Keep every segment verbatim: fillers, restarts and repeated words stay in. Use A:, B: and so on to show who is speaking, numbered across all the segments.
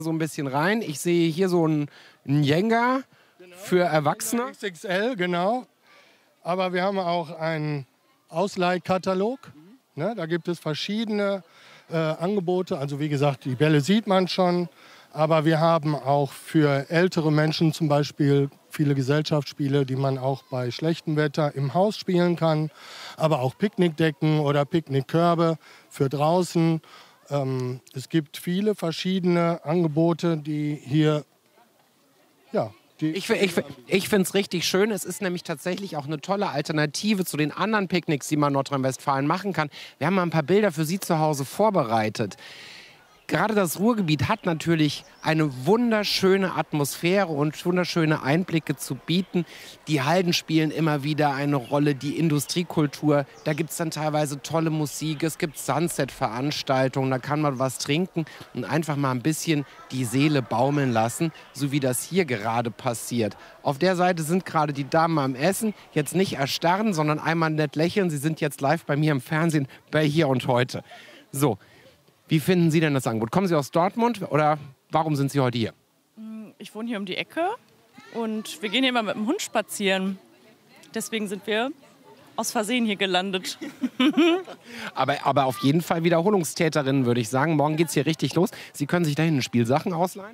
A: So ein bisschen rein. Ich sehe hier so einen Jenga für Erwachsene.
B: X X L, genau. Aber wir haben auch einen Ausleihkatalog. Ne, da gibt es verschiedene äh, Angebote. Also wie gesagt, die Bälle sieht man schon. Aber wir haben auch für ältere Menschen zum Beispiel viele Gesellschaftsspiele, die man auch bei schlechtem Wetter im Haus spielen kann. Aber auch Picknickdecken oder Picknickkörbe für draußen. Ähm, es gibt viele verschiedene Angebote, die hier, ja, die
A: Ich, ich, ich finde es richtig schön. Es ist nämlich tatsächlich auch eine tolle Alternative zu den anderen Picknicks, die man in Nordrhein-Westfalen machen kann. Wir haben mal ein paar Bilder für Sie zu Hause vorbereitet. Gerade das Ruhrgebiet hat natürlich eine wunderschöne Atmosphäre und wunderschöne Einblicke zu bieten. Die Halden spielen immer wieder eine Rolle, die Industriekultur. Da gibt es dann teilweise tolle Musik, es gibt Sunset-Veranstaltungen, da kann man was trinken und einfach mal ein bisschen die Seele baumeln lassen, so wie das hier gerade passiert. Auf der Seite sind gerade die Damen am Essen. Jetzt nicht erstarren, sondern einmal nett lächeln. Sie sind jetzt live bei mir im Fernsehen bei Hier und Heute. So. Wie finden Sie denn das Angebot? Kommen Sie aus Dortmund oder warum sind Sie heute hier?
C: Ich wohne hier um die Ecke und wir gehen hier immer mit dem Hund spazieren. Deswegen sind wir aus Versehen hier gelandet.
A: aber, aber auf jeden Fall Wiederholungstäterinnen, würde ich sagen. Morgen geht es hier richtig los. Sie können sich da hinten Spielsachen ausleihen?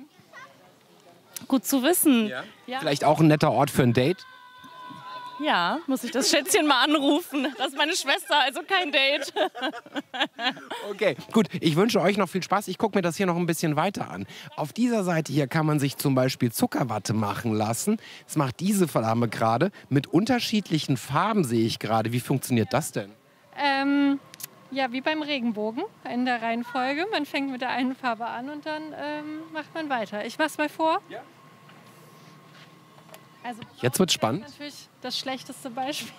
C: Gut zu wissen.
A: Ja.
C: Ja.
A: Vielleicht auch ein netter Ort für ein Date?
C: Ja, muss ich das Schätzchen mal anrufen. Das ist meine Schwester, also kein Date.
A: Okay, gut. Ich wünsche euch noch viel Spaß. Ich gucke mir das hier noch ein bisschen weiter an. Auf dieser Seite hier kann man sich zum Beispiel Zuckerwatte machen lassen. Das macht diese Dame gerade. Mit unterschiedlichen Farben sehe ich gerade. Wie funktioniert das denn?
D: Ähm, ja, wie beim Regenbogen in der Reihenfolge. Man fängt mit der einen Farbe an und dann ähm, macht man weiter. Ich mach's mal vor. Ja. Also,
A: jetzt wird's spannend.
D: Das ist natürlich das schlechteste Beispiel.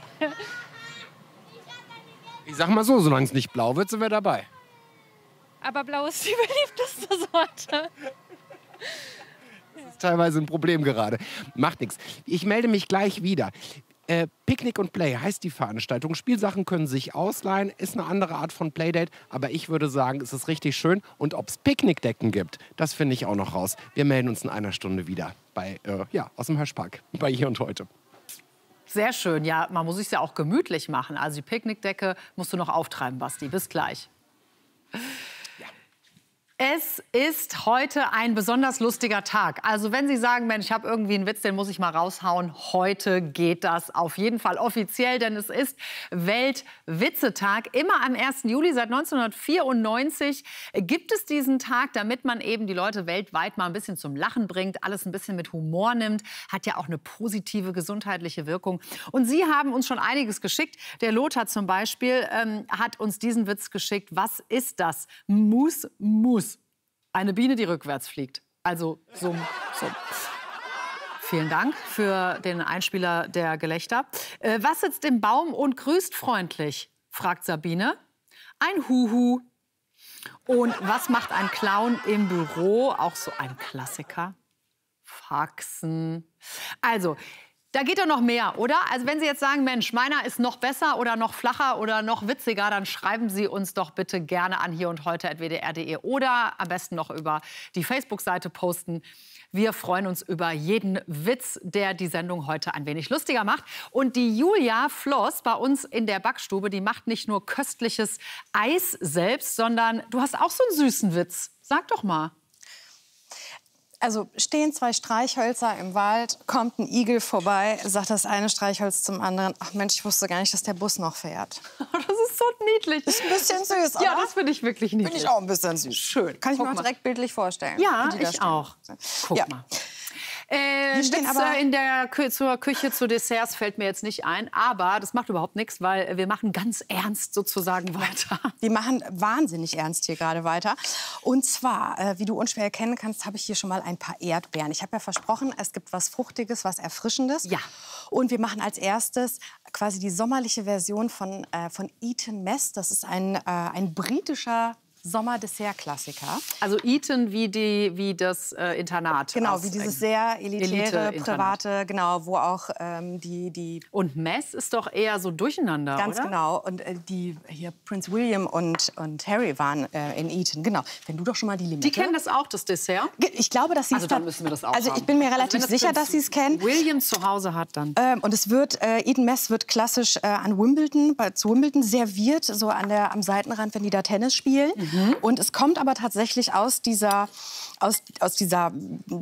A: Ich sag mal so, solange es nicht blau wird, sind wir dabei.
D: Aber blau ist die beliebteste Sorte.
A: Das ist teilweise ein Problem gerade. Macht nichts. Ich melde mich gleich wieder. Äh, Picknick und Play heißt die Veranstaltung. Spielsachen können sich ausleihen, ist eine andere Art von Playdate, aber ich würde sagen, es ist richtig schön. Und ob es Picknickdecken gibt, das finde ich auch noch raus. Wir melden uns in einer Stunde wieder bei, äh, ja, aus dem Hirschpark, bei Hier und Heute.
E: Sehr schön, ja, man muss es ja auch gemütlich machen. Also die Picknickdecke musst du noch auftreiben, Basti. Bis gleich. Es ist heute ein besonders lustiger Tag. Also wenn Sie sagen, Mensch, ich habe irgendwie einen Witz, den muss ich mal raushauen. Heute geht das auf jeden Fall offiziell, denn es ist Weltwitzetag. Immer am ersten Juli seit neunzehnhundertvierundneunzig gibt es diesen Tag, damit man eben die Leute weltweit mal ein bisschen zum Lachen bringt, alles ein bisschen mit Humor nimmt. Hat ja auch eine positive gesundheitliche Wirkung. Und Sie haben uns schon einiges geschickt. Der Lothar zum Beispiel ähm, hat uns diesen Witz geschickt. Was ist das? Mus, Mus. Eine Biene, die rückwärts fliegt. Also so, so. Vielen Dank für den Einspieler der Gelächter. Äh, was sitzt im Baum und grüßt freundlich? Fragt Sabine. Ein Huhu. Und was macht ein Clown im Büro? Auch so ein Klassiker. Faxen. Also, da geht doch noch mehr, oder? Also wenn Sie jetzt sagen, Mensch, meiner ist noch besser oder noch flacher oder noch witziger, dann schreiben Sie uns doch bitte gerne an hier und heute at w d r punkt d e oder am besten noch über die Facebook-Seite posten. Wir freuen uns über jeden Witz, der die Sendung heute ein wenig lustiger macht. Und die Julia Floss bei uns in der Backstube, die macht nicht nur köstliches Eis selbst, sondern du hast auch so einen süßen Witz. Sag doch mal.
F: Also stehen zwei Streichhölzer im Wald, kommt ein Igel vorbei, sagt das eine Streichholz zum anderen, ach Mensch, ich wusste gar nicht, dass der Bus noch fährt.
E: Das ist so niedlich.
F: Ist ein bisschen süß, oder?
E: Ja, das finde ich wirklich niedlich.
F: Finde ich auch ein bisschen süß.
E: Schön.
F: Kann ich
E: Guck
F: mir auch
E: mal.
F: direkt bildlich vorstellen.
E: Ja,
F: wie die da
E: ich
F: stehen.
E: auch. Guck
F: Ja.
E: mal. Äh,
F: Die stehen
E: Witz
F: aber-
E: äh, in der Kü zur Küche, zu Desserts fällt mir jetzt nicht ein. Aber das macht überhaupt nichts, weil wir machen ganz ernst sozusagen weiter.
F: Die machen wahnsinnig ernst hier gerade weiter. Und zwar, äh, wie du unschwer erkennen kannst, habe ich hier schon mal ein paar Erdbeeren. Ich habe ja versprochen, es gibt was Fruchtiges, was Erfrischendes.
E: Ja.
F: Und wir machen als erstes quasi die sommerliche Version von, äh, von Eton Mess. Das ist ein, äh, ein britischer Sommerdessert-Klassiker.
E: Also Eton wie, die, wie das äh, Internat.
F: Genau,
E: aus,
F: wie dieses
E: äh,
F: sehr elitäre,
E: Elite-Internat.
F: private, genau, wo auch ähm, die, die...
E: Und Mess ist doch eher so durcheinander,
F: Ganz
E: oder?
F: genau. Und äh, die hier Prince William und, und Harry waren äh, in Eton. Genau. Wenn du doch schon mal die Limette...
E: Die kennen das auch, das Dessert?
F: Ich glaube, dass sie
E: Also
F: es...
E: dann müssen wir das auch
F: Also ich
E: haben.
F: bin mir
E: Also
F: relativ
E: wenn das
F: sicher,
E: Prinz
F: dass sie es kennen.
E: William zu Hause hat dann.
F: Ähm, und es wird, äh, Eton Mess wird klassisch äh, an Wimbledon, bei, zu Wimbledon serviert, so an der, am Seitenrand, wenn die da Tennis spielen. Mhm. Und es kommt aber tatsächlich aus dieser, aus, aus dieser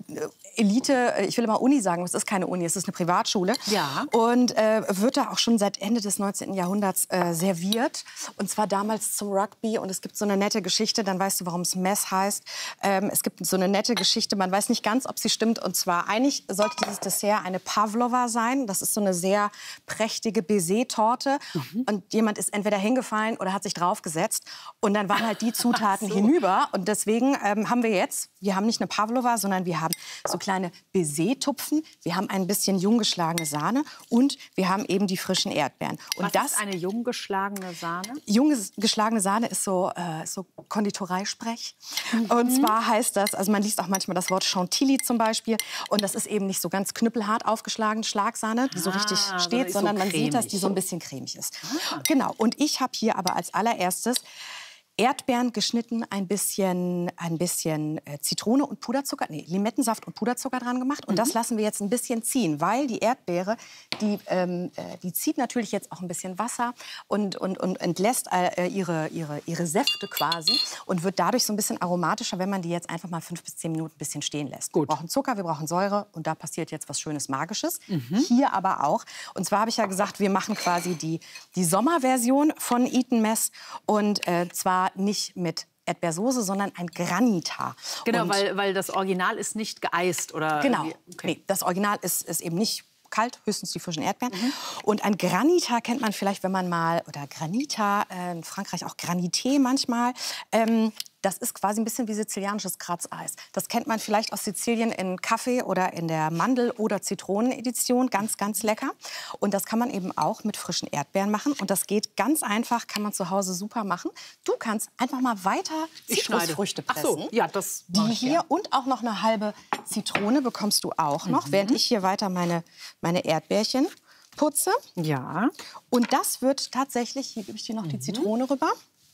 F: Elite, ich will immer Uni sagen, es ist keine Uni, es ist eine Privatschule.
E: Ja.
F: Und äh, wird da auch schon seit Ende des neunzehnten Jahrhunderts äh, serviert. Und zwar damals zum Rugby. Und es gibt so eine nette Geschichte, dann weißt du, warum es Mess heißt. Ähm, es gibt so eine nette Geschichte, man weiß nicht ganz, ob sie stimmt. Und zwar, eigentlich sollte dieses Dessert eine Pavlova sein. Das ist so eine sehr prächtige Baiser-Torte. Mhm. Und jemand ist entweder hingefallen oder hat sich draufgesetzt. Und dann waren halt die Zutaten so hinüber. Und deswegen ähm, haben wir jetzt, wir haben nicht eine Pavlova, sondern wir haben so kleine Baiser-Tupfen. Wir haben ein bisschen jung geschlagene Sahne und wir haben eben die frischen Erdbeeren. Und
E: Was
F: das,
E: ist eine jung geschlagene Sahne?
F: Jung geschlagene Sahne ist so, äh, so Konditoreisprech. Mhm. Und zwar heißt das, also man liest auch manchmal das Wort Chantilly zum Beispiel. Und das ist eben nicht so ganz knüppelhart aufgeschlagene Schlagsahne, die so richtig
E: Ah,
F: steht,
E: so
F: sondern man
E: cremig.
F: sieht, dass die so ein bisschen cremig ist. Ah. Genau. Und ich habe hier aber als allererstes Erdbeeren geschnitten, ein bisschen, ein bisschen äh, Zitrone und Puderzucker, nee, Limettensaft und Puderzucker dran gemacht. Und mhm. das lassen wir jetzt ein bisschen ziehen, weil die Erdbeere, die, ähm, äh, die zieht natürlich jetzt auch ein bisschen Wasser und, und, und entlässt äh, ihre, ihre, ihre Säfte quasi und wird dadurch so ein bisschen aromatischer, wenn man die jetzt einfach mal fünf bis zehn Minuten ein bisschen stehen lässt.
E: Gut.
F: Wir brauchen Zucker, wir brauchen Säure und da passiert jetzt was Schönes, Magisches.
E: Mhm.
F: Hier aber auch. Und zwar habe ich ja gesagt, wir machen quasi die, die Sommerversion von Eton Mess und äh, zwar nicht mit Erdbeersoße, sondern ein Granita.
E: Genau,
F: und
E: weil, weil das Original ist nicht geeist, oder?
F: Genau,
E: okay.
F: nee, das Original ist, ist eben nicht kalt, höchstens die frischen Erdbeeren. Mhm. Und ein Granita kennt man vielleicht, wenn man mal, oder Granita, äh, in Frankreich auch Granité manchmal, ähm, das ist quasi ein bisschen wie sizilianisches Kratzeis. Das kennt man vielleicht aus Sizilien in Kaffee oder in der Mandel- oder Zitronenedition. Ganz, ganz lecker. Und das kann man eben auch mit frischen Erdbeeren machen. Und das geht ganz einfach, kann man zu Hause super machen. Du kannst einfach mal weiter Zitrusfrüchte pressen.
E: Ach so, ja, das
F: Die
E: mach ich
F: hier
E: gern.
F: und auch noch eine halbe Zitrone bekommst du auch noch,
E: Mhm.
F: während ich hier weiter meine, meine Erdbeerchen putze.
E: Ja.
F: Und das wird tatsächlich, hier gebe ich dir noch die Zitrone rüber,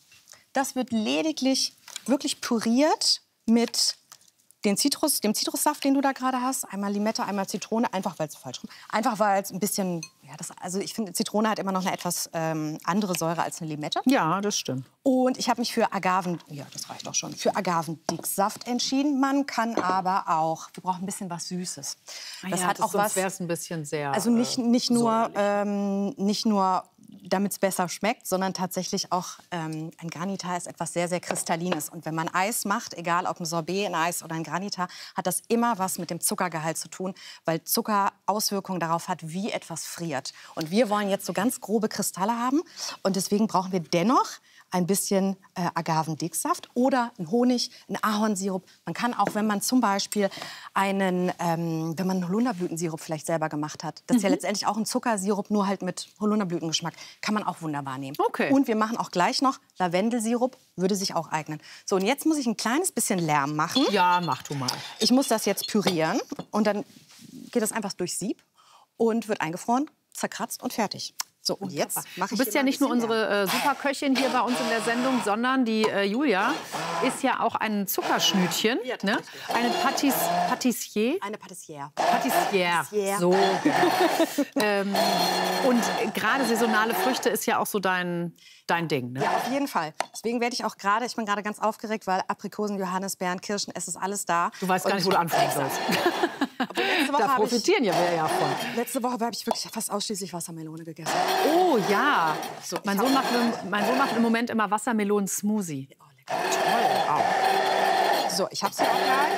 F: das wird lediglich wirklich püriert mit den Zitrus, dem Zitrussaft, den du da gerade hast. Einmal Limette, einmal Zitrone, einfach weil es falsch rum. Einfach weil es ein bisschen, ja, das, also ich finde, Zitrone hat immer noch eine etwas ähm, andere Säure als eine Limette.
E: Ja, das stimmt.
F: Und ich habe mich für Agaven, ja, das reicht auch schon, für Agavendicksaft entschieden. Man kann aber auch, wir brauchen ein bisschen was Süßes. Das
E: ja,
F: hat
E: das
F: auch
E: sonst
F: was.
E: wäre es ein bisschen sehr.
F: Also nicht, nicht
E: äh,
F: nur,
E: säuerlich.
F: ähm, nicht nur, damit es besser schmeckt, sondern tatsächlich auch ähm, ein Granita ist etwas sehr, sehr Kristallines. Und wenn man Eis macht, egal ob ein Sorbet, ein Eis oder ein Granita, hat das immer was mit dem Zuckergehalt zu tun, weil Zucker Auswirkungen darauf hat, wie etwas friert. Und wir wollen jetzt so ganz grobe Kristalle haben und deswegen brauchen wir dennoch ein bisschen äh, Agavendicksaft oder einen Honig, einen Ahornsirup. Man kann auch, wenn man zum Beispiel einen, ähm, wenn man einen Holunderblütensirup vielleicht selber gemacht hat, das ist ja letztendlich auch ein Zuckersirup, nur halt mit Holunderblütengeschmack, kann man auch wunderbar nehmen.
E: Okay.
F: Und wir machen auch gleich noch Lavendelsirup, würde sich auch eignen. So, und jetzt muss ich ein kleines bisschen Lärm machen.
E: Ja, mach du mal.
F: Ich muss das jetzt pürieren und dann geht das einfach durch Sieb und wird eingefroren, zerkratzt und fertig. So, und jetzt mache ich
E: Du bist
F: hier
E: ja
F: mal
E: nicht nur
F: ein bisschen
E: unsere äh, Superköchin hier bei uns in der Sendung, sondern die äh, Julia ist ja auch ein Zuckerschnütchen, ne? Eine Patis, Patissier.
F: Eine Patissiere.
E: Patissiere.
F: Patissiere.
E: So, genau. ähm, und gerade saisonale Früchte ist ja auch so dein, dein Ding, ne?
F: Ja, auf jeden Fall. Deswegen werde ich auch gerade, ich bin gerade ganz aufgeregt, weil Aprikosen, Johannisbeeren, Kirschen, es ist alles da.
E: Du weißt gar
F: Und
E: nicht, wo du anfangen sollst.
F: letzte Woche
E: Da
F: habe ich,
E: profitieren ja wir ja von.
F: letzte Woche habe ich wirklich fast ausschließlich Wassermelone gegessen.
E: Oh ja.
F: So,
E: mein,
F: ich
E: Sohn
F: hab-
E: macht, im- mein Sohn macht im Moment immer Wassermelonen-Smoothie.
F: Oh, lecker. Toll. So, ich habe sie auch gleich.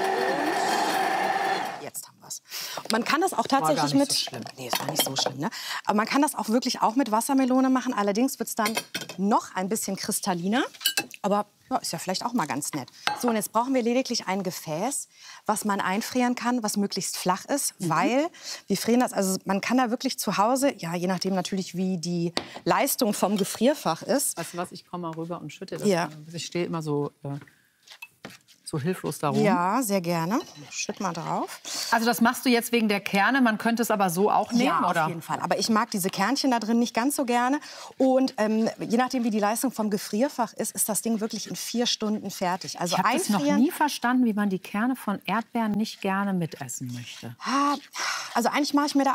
F: Und jetzt haben wir es. Man kann das auch tatsächlich
E: nicht
F: mit.
E: so schlimm.
F: Nee, es war nicht so schlimm, ne? Aber man kann das auch wirklich auch mit Wassermelone machen. Allerdings wird es dann noch ein bisschen kristalliner. Aber ja, ist ja vielleicht auch mal ganz nett. So, und jetzt brauchen wir lediglich ein Gefäß, was man einfrieren kann, was möglichst flach ist, mhm. weil wir frieren das, also man kann da wirklich zu Hause, ja, je nachdem natürlich, wie die Leistung vom Gefrierfach ist.
E: Weißt du was, ich komme mal rüber und schütte das.
F: Ja.
E: Mal. Ich stehe immer so, äh, so hilflos da rum.
F: Ja, sehr gerne. Schütt mal drauf.
E: Also das machst du jetzt wegen der Kerne, man könnte es aber so auch nehmen,
F: ja,
E: oder?
F: auf jeden Fall. Aber ich mag diese Kernchen da drin nicht ganz so gerne. Und ähm, je nachdem, wie die Leistung vom Gefrierfach ist, ist das Ding wirklich in vier Stunden fertig. Also
E: ich habe das noch
F: einfrieren-
E: nie verstanden, wie man die Kerne von Erdbeeren nicht gerne mitessen möchte.
F: Ah, Also eigentlich mache ich mir da